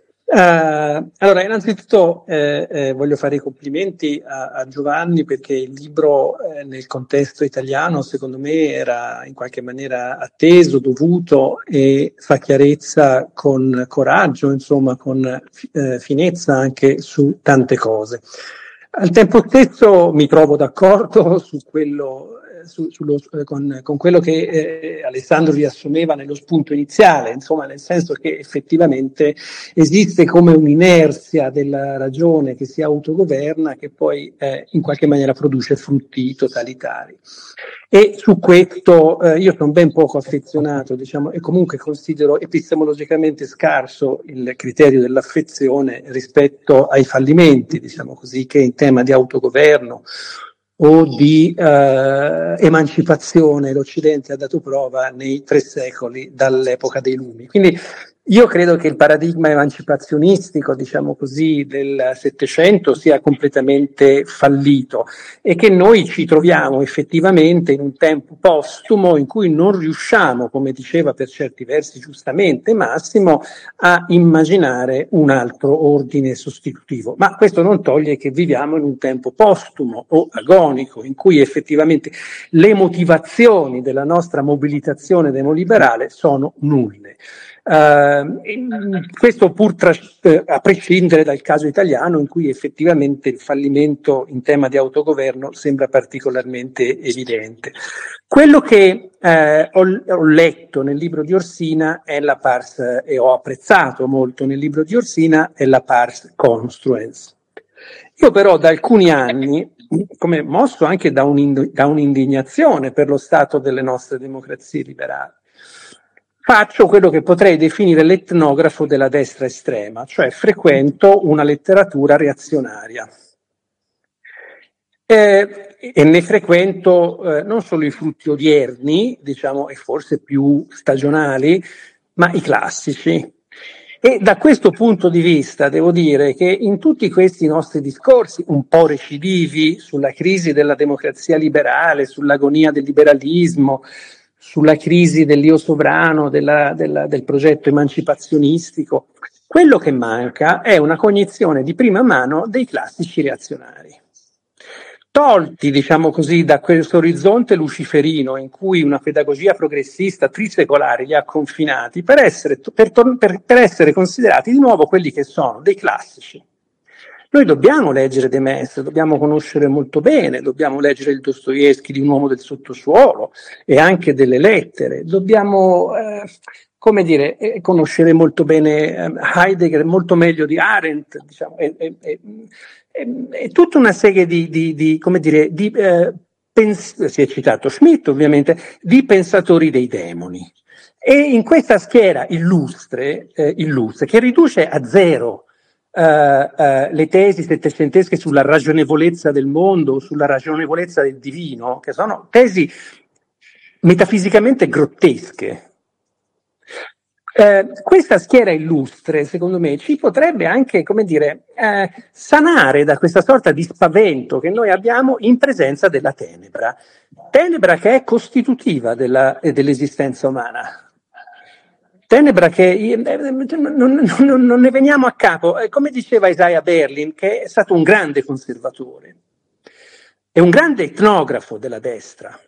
Uh, allora, innanzitutto eh, eh, voglio fare i complimenti a, a Giovanni perché il libro eh, nel contesto italiano secondo me era in qualche maniera atteso, dovuto e fa chiarezza con coraggio, insomma con eh, finezza anche su tante cose. Al tempo stesso mi trovo d'accordo su quello Su, sullo, con, con quello che eh, Alessandro riassumeva nello spunto iniziale, insomma, nel senso che effettivamente esiste come un'inerzia della ragione che si autogoverna che poi eh, in qualche maniera produce frutti totalitari. E su questo eh, io sono ben poco affezionato, diciamo, e comunque considero epistemologicamente scarso il criterio dell'affezione rispetto ai fallimenti, diciamo così, che in tema di autogoverno o di eh, emancipazione l'Occidente ha dato prova nei tre secoli dall'epoca dei Lumi. Quindi io credo che il paradigma emancipazionistico, diciamo così, del Settecento sia completamente fallito e che noi ci troviamo effettivamente in un tempo postumo in cui non riusciamo, come diceva per certi versi giustamente Massimo, a immaginare un altro ordine sostitutivo. Ma questo non toglie che viviamo in un tempo postumo o agonico, in cui effettivamente le motivazioni della nostra mobilitazione demoliberale sono nulle. Uh, questo pur tra, eh, a prescindere dal caso italiano in cui effettivamente il fallimento in tema di autogoverno sembra particolarmente evidente. Quello che eh, ho, ho letto nel libro di Orsina è la pars, eh, e ho apprezzato molto nel libro di Orsina, è la pars construens. Io però da alcuni anni, come mosso anche da, un, da un'indignazione per lo stato delle nostre democrazie liberali, faccio quello che potrei definire l'etnografo della destra estrema, cioè frequento una letteratura reazionaria. Eh, e ne frequento eh, non solo i frutti odierni, diciamo, e forse più stagionali, ma i classici. E da questo punto di vista devo dire che in tutti questi nostri discorsi, un po' recidivi sulla crisi della democrazia liberale, sull'agonia del liberalismo, sulla crisi dell'io sovrano, della, della, del progetto emancipazionistico, quello che manca è una cognizione di prima mano dei classici reazionari. Tolti, diciamo così, da questo orizzonte luciferino in cui una pedagogia progressista trisecolare li ha confinati, per essere, per, per, per essere considerati di nuovo quelli che sono dei classici. Noi dobbiamo leggere De Maistre, dobbiamo conoscere molto bene, dobbiamo leggere il Dostoevskij di Un uomo del sottosuolo e anche delle lettere, dobbiamo, eh, come dire, eh, conoscere molto bene eh, Heidegger, molto meglio di Arendt, diciamo, e, e, e, e, e tutta una serie di, di, di come dire, di, eh, pens- si è citato Schmitt ovviamente, di pensatori dei demoni. E in questa schiera illustre, eh, illustre che riduce a zero Uh, uh, le tesi settecentesche sulla ragionevolezza del mondo, sulla ragionevolezza del divino, che sono tesi metafisicamente grottesche. Uh, questa schiera illustre, secondo me, ci potrebbe anche, come dire, uh, sanare da questa sorta di spavento che noi abbiamo in presenza della tenebra, tenebra che è costitutiva della, dell'esistenza umana. Tenebra che non, non, non ne veniamo a capo, come diceva Isaiah Berlin, che è stato un grande conservatore, è un grande etnografo della destra.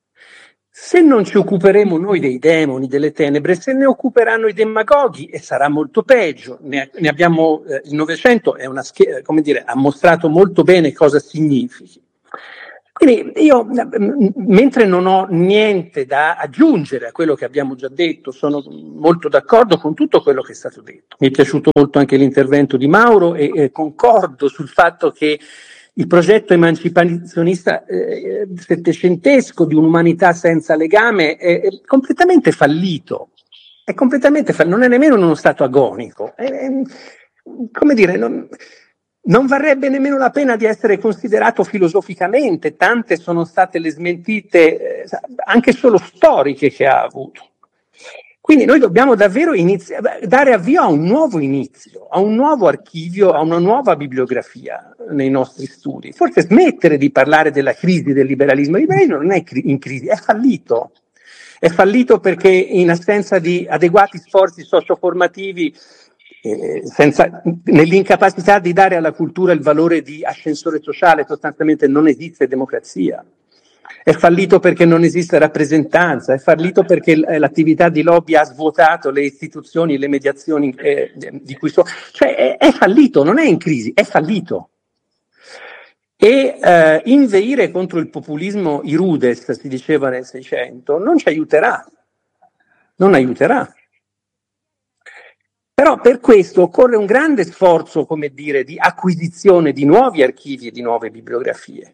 Se non ci occuperemo noi dei demoni, delle tenebre, se ne occuperanno i demagoghi e sarà molto peggio. Ne, ne abbiamo, eh, il Novecento è una, come dire, ha mostrato molto bene cosa significhi. Quindi io, mentre non ho niente da aggiungere a quello che abbiamo già detto, sono molto d'accordo con tutto quello che è stato detto. Mi è piaciuto molto anche l'intervento di Mauro e eh, concordo sul fatto che il progetto emancipazionista eh, settecentesco di un'umanità senza legame è, è completamente fallito. È completamente fallito, non è nemmeno uno stato agonico. È, è, come dire... Non, Non varrebbe nemmeno la pena di essere considerato filosoficamente, tante sono state le smentite, eh, anche solo storiche, che ha avuto. Quindi noi dobbiamo davvero inizi- dare avvio a un nuovo inizio, a un nuovo archivio, a una nuova bibliografia nei nostri studi. Forse smettere di parlare della crisi del liberalismo. Il liberalismo non è in crisi, è fallito. È fallito perché in assenza di adeguati sforzi socioformativi, eh, senza, nell'incapacità di dare alla cultura il valore di ascensore sociale, sostanzialmente non esiste democrazia. È fallito perché non esiste rappresentanza, è fallito perché l'attività di lobby ha svuotato le istituzioni, le mediazioni eh, di cui so. Cioè è, è fallito, non è in crisi, è fallito. E eh, inveire contro il populismo irudes, si diceva nel Seicento, non ci aiuterà, non aiuterà. Però per questo occorre un grande sforzo, come dire, di acquisizione di nuovi archivi e di nuove bibliografie.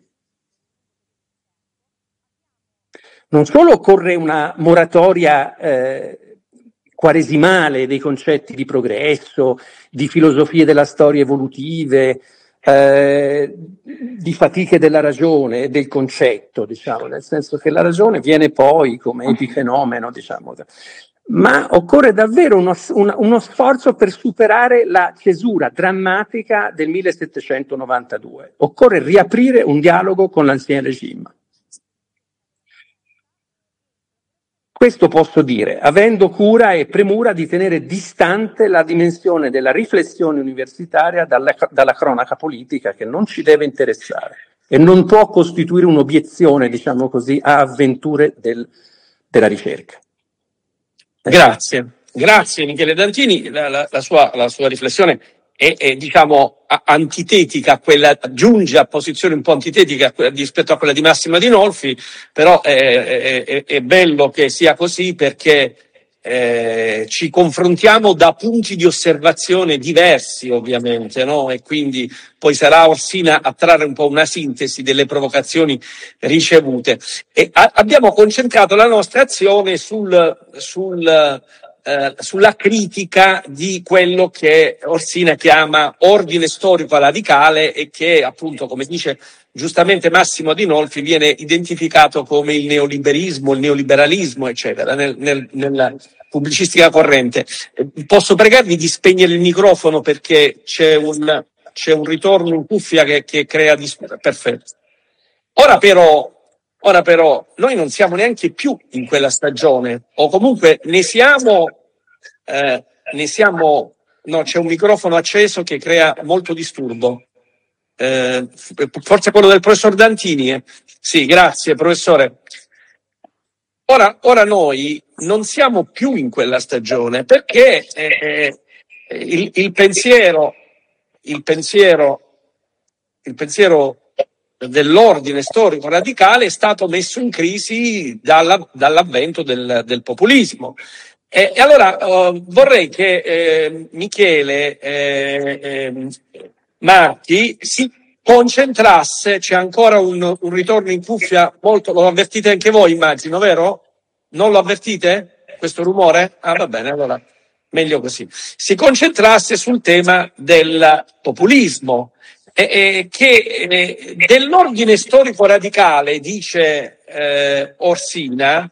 Non solo occorre una moratoria eh, quaresimale dei concetti di progresso, di filosofie della storia evolutive, eh, di fatiche della ragione e del concetto, diciamo, nel senso che la ragione viene poi come epifenomeno, diciamo. Ma occorre davvero uno, uno, uno sforzo per superare la cesura drammatica del millesettecentonovantadue. Occorre riaprire un dialogo con l'ancien regime. Questo posso dire, avendo cura e premura di tenere distante la dimensione della riflessione universitaria dalla, dalla cronaca politica, che non ci deve interessare e non può costituire un'obiezione, diciamo così, a avventure del, della ricerca. Grazie, grazie Michele Dantini, la, la, la, sua, la sua riflessione è, è diciamo antitetica a quella, giunge a posizione un po' antitetica rispetto a quella di Massimo Adinolfi, però è, è, è bello che sia così perché eh, ci confrontiamo da punti di osservazione diversi ovviamente, no? E quindi poi sarà Orsina a trarre un po' una sintesi delle provocazioni ricevute. E a, abbiamo concentrato la nostra azione sul, sul Eh, sulla critica di quello che Orsina chiama ordine storico radicale e che appunto, come dice giustamente Massimo Adinolfi, viene identificato come il neoliberismo, il neoliberalismo, eccetera, nel, nel, nella pubblicistica corrente. Eh, posso pregarvi di spegnere il microfono perché c'è un, c'è un ritorno in cuffia che, che crea disputa. Perfetto. Ora però Ora però, noi non siamo neanche più in quella stagione, o comunque ne siamo, eh, ne siamo, no, c'è un microfono acceso che crea molto disturbo. Eh, forse quello del professor Dantini, eh? Sì, grazie professore. Ora, ora noi non siamo più in quella stagione perché eh, il, il pensiero, il pensiero, il pensiero dell'ordine storico radicale è stato messo in crisi dalla, dall'avvento del, del populismo. E, e allora uh, vorrei che eh, Michele eh, eh, Marchi si concentrasse, c'è ancora un, un ritorno in cuffia, molto, lo avvertite anche voi immagino, vero? Non lo avvertite? Questo rumore? Ah va bene, allora meglio così. Si concentrasse sul tema del populismo. Eh, eh, che eh, dell'ordine storico radicale, dice eh, Orsina,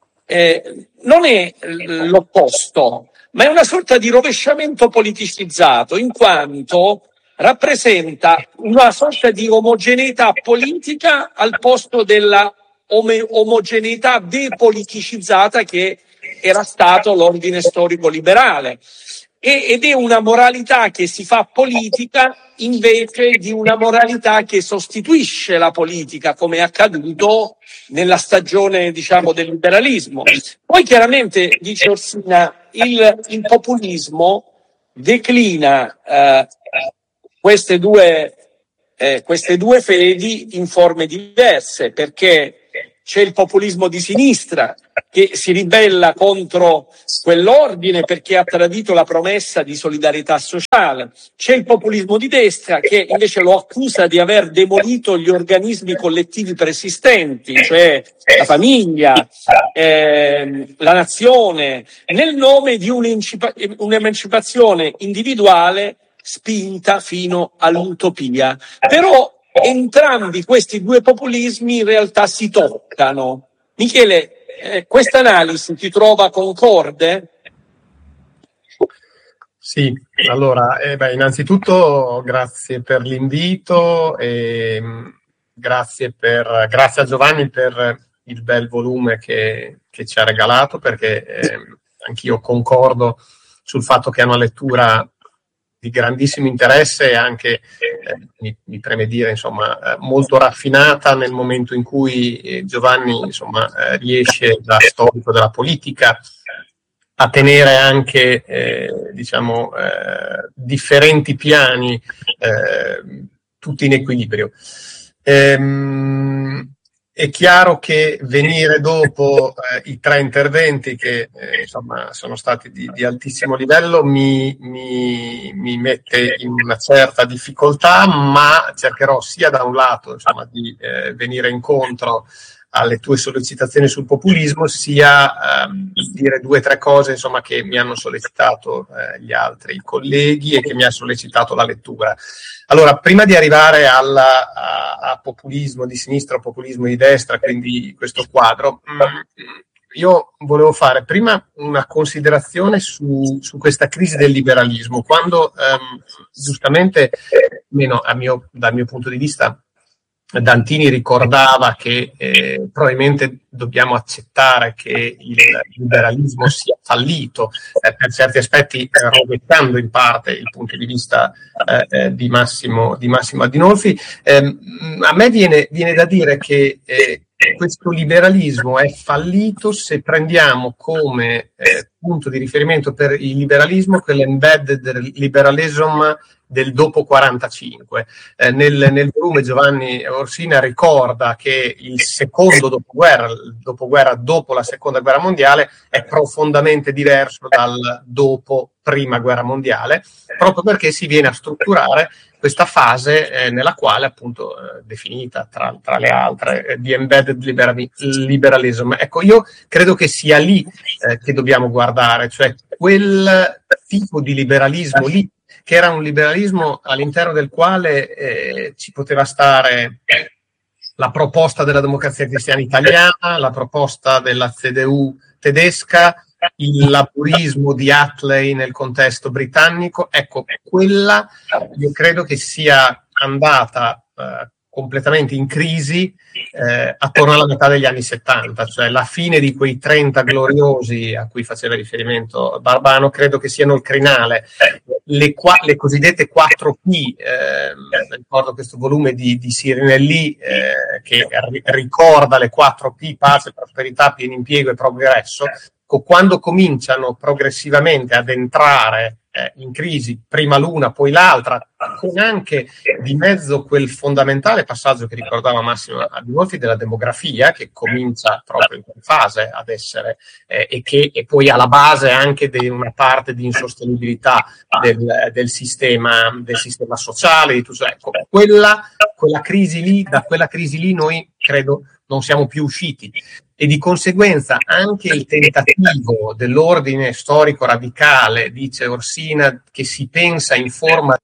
eh, non è l'opposto, ma è una sorta di rovesciamento politicizzato, in quanto rappresenta una sorta di omogeneità politica al posto della om- omogeneità depoliticizzata che era stato l'ordine storico liberale. Ed è una moralità che si fa politica invece di una moralità che sostituisce la politica, come è accaduto nella stagione, diciamo, del liberalismo. Poi chiaramente, dice Orsina, il, il populismo declina eh, queste due, eh, queste due fedi in forme diverse, perché c'è il populismo di sinistra che si ribella contro quell'ordine perché ha tradito la promessa di solidarietà sociale. C'è il populismo di destra che invece lo accusa di aver demolito gli organismi collettivi preesistenti, cioè la famiglia, eh, la nazione, nel nome di un'emancipazione individuale spinta fino all'utopia. Però entrambi questi due populismi in realtà si toccano. Michele, eh, questa analisi ti trova concorde? Sì, allora, eh, beh, innanzitutto grazie per l'invito e mh, grazie, per, grazie a Giovanni per il bel volume che, che ci ha regalato, perché eh, anch'io concordo sul fatto che è una lettura di grandissimo interesse e anche, eh, mi, mi preme dire, insomma, eh, molto raffinata nel momento in cui eh, Giovanni, insomma, eh, riesce da storico della politica a tenere anche, eh, diciamo, eh, differenti piani, eh, tutti in equilibrio. Ehm, è chiaro che venire dopo eh, i tre interventi che eh, insomma sono stati di, di altissimo livello mi, mi, mi mette in una certa difficoltà, ma cercherò sia da un lato, insomma, di eh, venire incontro alle tue sollecitazioni sul populismo, sia ehm, dire due o tre cose, insomma, che mi hanno sollecitato eh, gli altri colleghi e che mi ha sollecitato la lettura. Allora, prima di arrivare alla, a, a populismo di sinistra o populismo di destra, quindi questo quadro, mh, io volevo fare prima una considerazione su, su questa crisi del liberalismo, quando ehm, giustamente, almeno a mio, dal mio punto di vista, Dantini ricordava che eh, probabilmente dobbiamo accettare che il liberalismo sia fallito, eh, per certi aspetti eh, rovesciando in parte il punto di vista eh, di Massimo, di Massimo Adinolfi. Eh, a me viene, viene da dire che eh, questo liberalismo è fallito se prendiamo come eh, punto di riferimento per il liberalismo quell'embedded liberalism del dopo quarantacinque. Eh, nel, nel volume Giovanni Orsina ricorda che il secondo dopoguerra, il dopoguerra dopo la seconda guerra mondiale, è profondamente diverso dal dopo prima guerra mondiale, proprio perché si viene a strutturare questa fase eh, nella quale, appunto, eh, definita tra, tra le altre eh, di embedded liberali- liberalism. Ecco, io credo che sia lì eh, che dobbiamo guardare, cioè quel tipo di liberalismo lì, che era un liberalismo all'interno del quale eh, ci poteva stare la proposta della Democrazia Cristiana Italiana, la proposta della C D U tedesca, il laburismo di Attlee nel contesto britannico. Ecco, quella io credo che sia andata eh, completamente in crisi eh, attorno alla metà degli anni settanta, cioè la fine di quei trenta gloriosi a cui faceva riferimento Barbano, credo che siano il crinale. Le, qua, le cosiddette quattro P, eh, ricordo questo volume di, di Sirinelli eh, che ri- ricorda le quattro P, pace, prosperità, pieno impiego e progresso. Quando cominciano progressivamente ad entrare eh, in crisi, prima l'una, poi l'altra, con anche di mezzo quel fondamentale passaggio che ricordava Massimo Adinolfi della demografia, che comincia proprio in quella fase ad essere eh, e che è poi alla base anche di una parte di insostenibilità del, del, sistema, del sistema sociale, di tutto. Ecco, quella, quella crisi lì, da quella crisi lì noi credo non siamo più usciti. E di conseguenza anche il tentativo dell'ordine storico radicale, dice Orsina, che si pensa in forma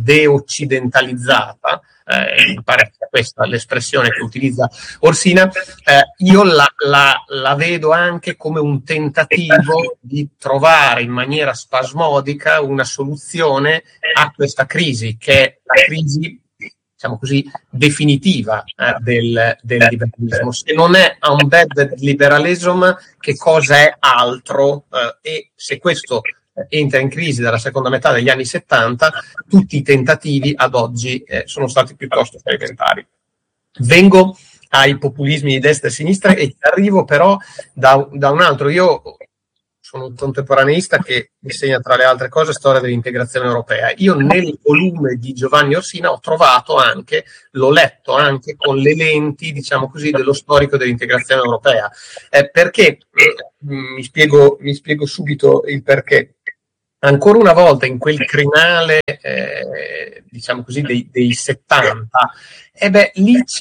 deoccidentalizzata, eh, mi pare che questa è l'espressione che utilizza Orsina, eh, io la, la, la vedo anche come un tentativo di trovare in maniera spasmodica una soluzione a questa crisi, che è la crisi, diciamo così, definitiva eh, del, del liberalismo. Se non è embedded liberalism, che cosa è altro? Eh, e se questo entra in crisi dalla seconda metà degli anni settanta, tutti i tentativi ad oggi eh, sono stati piuttosto fallimentari. Vengo ai populismi di destra e sinistra e arrivo però da, da un altro. Io sono un contemporaneista che insegna, tra le altre cose, storia dell'integrazione europea. Io nel volume di Giovanni Orsina ho trovato anche, l'ho letto anche con le lenti, diciamo così, dello storico dell'integrazione europea. Eh, perché? Eh, mi spiego, mi spiego subito il perché. Ancora una volta in quel crinale, eh, diciamo così, dei, dei settanta, e beh, lì c'è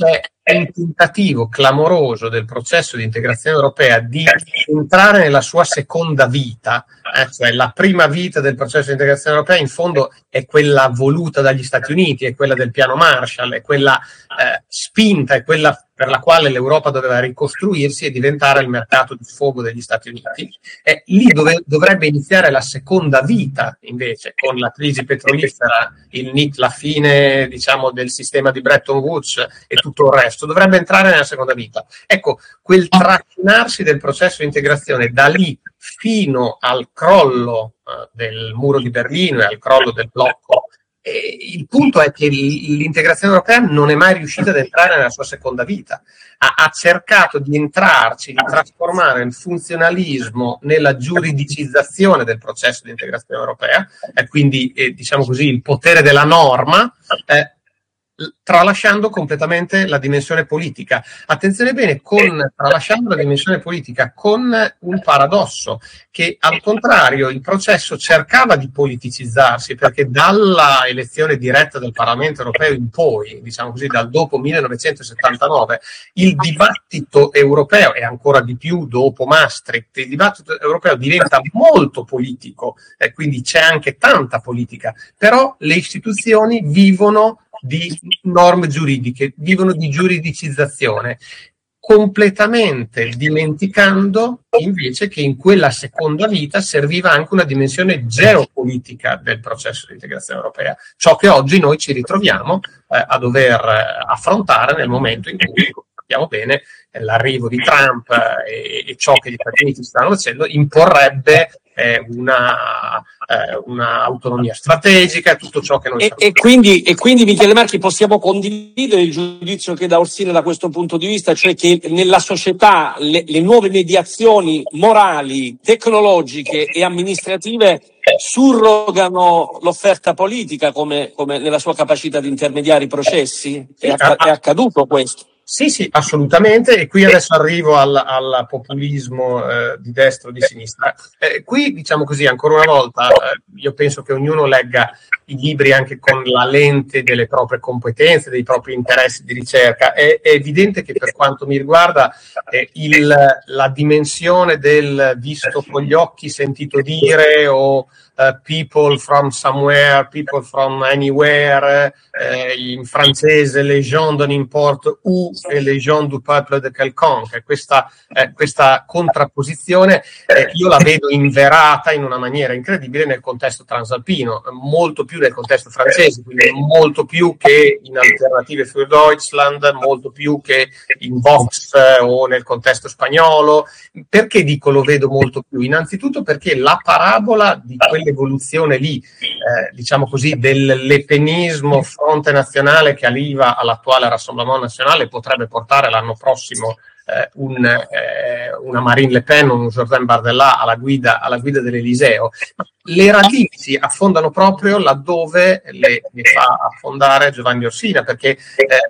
un tentativo clamoroso del processo di integrazione europea di entrare nella sua seconda vita, eh, cioè la prima vita del processo di integrazione europea in fondo è quella voluta dagli Stati Uniti, è quella del piano Marshall, è quella eh, spinta, è quella per la quale l'Europa doveva ricostruirsi e diventare il mercato di sfogo degli Stati Uniti. E lì dove, dovrebbe iniziare la seconda vita, invece, con la crisi petrolifera, il N I T, la fine, diciamo, del sistema di Bretton Woods e tutto il resto, dovrebbe entrare nella seconda vita. Ecco, quel trascinarsi del processo di integrazione da lì fino al crollo eh, del muro di Berlino e al crollo del blocco. E il punto è che l'integrazione europea non è mai riuscita ad entrare nella sua seconda vita. Ha, ha cercato di entrarci, di trasformare il funzionalismo nella giuridicizzazione del processo di integrazione europea, e quindi eh, diciamo così il potere della norma, eh, tralasciando completamente la dimensione politica. Attenzione bene, con, tralasciando la dimensione politica, con un paradosso, che al contrario il processo cercava di politicizzarsi, perché dalla elezione diretta del Parlamento europeo in poi, diciamo così, dal dopo millenovecentosettantanove, il dibattito europeo, e ancora di più dopo Maastricht, il dibattito europeo diventa molto politico, e quindi c'è anche tanta politica, però le istituzioni vivono di norme giuridiche, vivono di giuridicizzazione, completamente dimenticando invece che in quella seconda vita serviva anche una dimensione geopolitica del processo di integrazione europea, ciò che oggi noi ci ritroviamo eh, a dover eh, affrontare nel momento in cui, sappiamo bene, eh, l'arrivo di Trump eh, e, e ciò che gli Stati Uniti stanno facendo imporrebbe eh, una, eh, una autonomia strategica, tutto ciò che noi e, e quindi e quindi Michele Marchi, possiamo condividere il giudizio che dà Orsini da questo punto di vista, cioè che nella società le, le nuove mediazioni morali, tecnologiche e amministrative surrogano l'offerta politica come, come nella sua capacità di intermediare i processi? È, acc- è accaduto questo? Sì, sì, assolutamente, e qui adesso arrivo al, al populismo eh, di destra o di sinistra. Eh, qui, diciamo così, ancora una volta, eh, io penso che ognuno legga i libri anche con la lente delle proprie competenze, dei propri interessi di ricerca. È, è evidente che per quanto mi riguarda eh, il, la dimensione del visto con gli occhi, sentito dire, o Uh, people from somewhere, people from anywhere, eh, in francese les gens d'un import où et les gens du peuple de quelconque. Questa, eh, questa contrapposizione eh, io la vedo inverata in una maniera incredibile nel contesto transalpino, molto più nel contesto francese, quindi molto più che in Alternative für Deutschland, molto più che in Vox eh, o nel contesto spagnolo. Perché dico lo vedo molto più? Innanzitutto perché la parabola di quelle evoluzione lì, eh, diciamo così, del lepenismo fronte nazionale che arriva all'attuale Rassemblement National potrebbe portare l'anno prossimo eh, un, eh, una Marine Le Pen o un Jordan Bardella alla guida, alla guida dell'Eliseo. Le radici affondano proprio laddove le, le fa affondare Giovanni Orsina, perché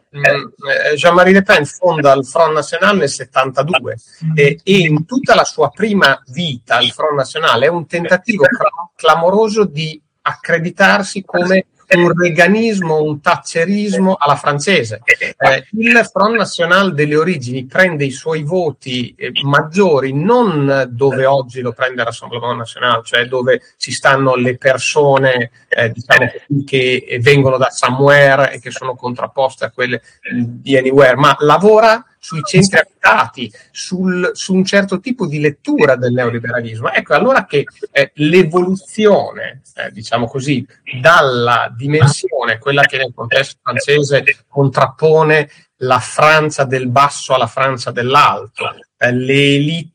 eh, Jean-Marie Le Pen fonda il Front National nel settantadue e, e in tutta la sua prima vita il Front National è un tentativo clamoroso di accreditarsi come un reganismo, un thatcherismo alla francese. Eh, il Front National delle origini prende i suoi voti eh, maggiori non dove oggi lo prende il Rassemblement National, cioè dove ci stanno le persone eh, diciamo che vengono da somewhere e che sono contrapposte a quelle di anywhere, ma lavora sui centri abitati, sul, su un certo tipo di lettura del neoliberalismo. Ecco allora che eh, l'evoluzione, eh, diciamo così, dalla dimensione, quella che nel contesto francese contrappone la Francia del basso alla Francia dell'alto, eh, le elite.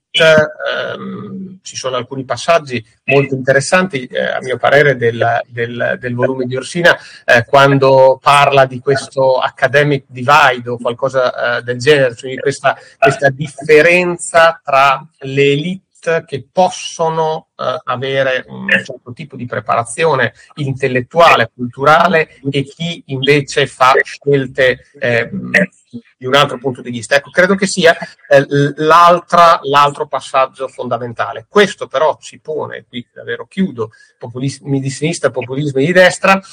Ehm, ci sono alcuni passaggi molto interessanti eh, a mio parere del, del, del volume di Orsina eh, quando parla di questo academic divide o qualcosa eh, del genere, cioè questa, questa differenza tra le elite che possono uh, avere un certo tipo di preparazione intellettuale, culturale e chi invece fa scelte eh, di un altro punto di vista. Ecco, credo che sia eh, l'altra, l'altro passaggio fondamentale. Questo però ci pone, qui davvero chiudo, populismi di sinistra, populismi di destra,